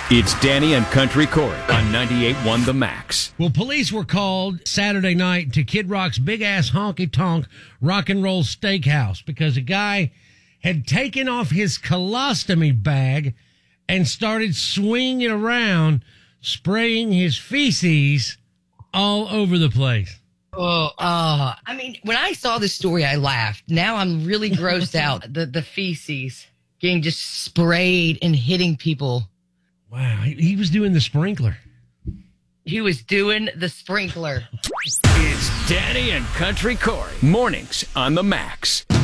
It's Danny and Country Corey on 98.1 The Max. Well, police were called Saturday night to Kid Rock's big-ass honky-tonk rock and roll steakhouse because a guy had taken off his colostomy bag and started swinging it around, spraying his feces all over the place. I mean, when I saw this story, I laughed. Now I'm really grossed out. The feces getting just sprayed and hitting people. Wow, he was doing the sprinkler. He was doing the sprinkler. It's Danny and Country Corey. Mornings on The Max.